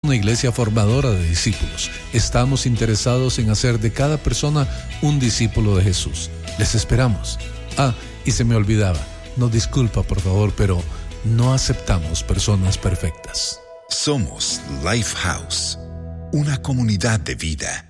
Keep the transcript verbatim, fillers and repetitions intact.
una iglesia formadora de discípulos. Estamos interesados en hacer de cada persona un discípulo de Jesús. Les esperamos. Ah, y se me olvidaba. Nos disculpa, por favor, pero no aceptamos personas perfectas. Somos Lifehouse, una comunidad de vida.